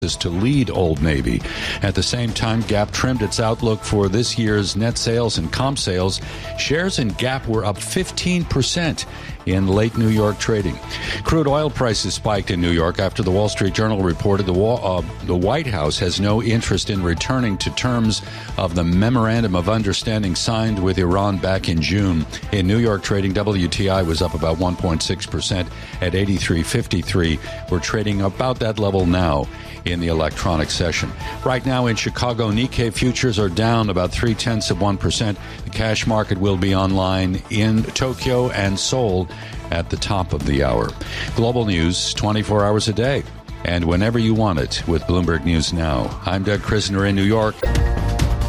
to lead Old Navy. At the same time, Gap trimmed its outlook for this year's net sales and comp sales. Shares in Gap were up 15% in late New York trading. Crude oil prices spiked in New York after the Wall Street Journal reported the White House has no interest in returning to terms of the Memorandum of Understanding signed with Iran back in June. In New York trading, WTI was up about 1.6% at 83.53. We're trading about that level now in the electronic session. Right now in Chicago, Nikkei futures are down about 0.3%. The cash market will be online in Tokyo and Seoul at the top of the hour. Global news 24 hours a day and whenever you want it with Bloomberg News Now. I'm Doug Krisner in New York.